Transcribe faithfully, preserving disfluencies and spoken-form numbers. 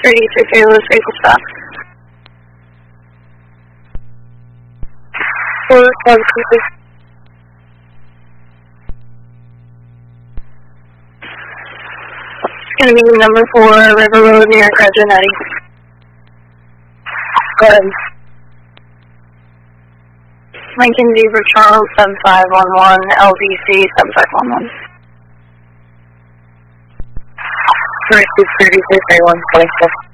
thirty-two Taylor's vehicle stop. Four, one, two, six. It's going to be number four, River Road near Graduanetti. Go ahead. Lincoln Beaver Charles seven five one one, L B C seven five one one. thirty-two thirty-two, one twenty-six.